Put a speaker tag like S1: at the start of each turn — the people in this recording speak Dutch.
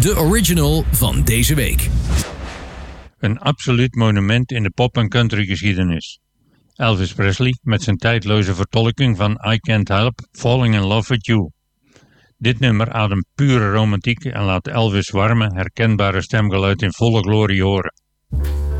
S1: de original van deze week.
S2: Een absoluut monument in de pop- en countrygeschiedenis. Elvis Presley met zijn tijdloze vertolking van I Can't Help Falling in Love with You. Dit nummer ademt pure romantiek en laat Elvis' warme, herkenbare stemgeluid in volle glorie horen.